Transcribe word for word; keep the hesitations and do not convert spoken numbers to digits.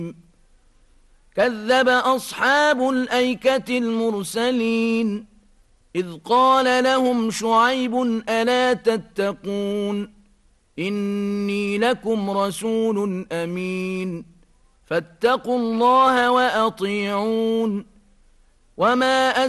كذب أصحاب الأيكة المرسلين إذ قال لهم شعيب ألا تتقون إني لكم رسول أمين فاتقوا الله وأطيعون وما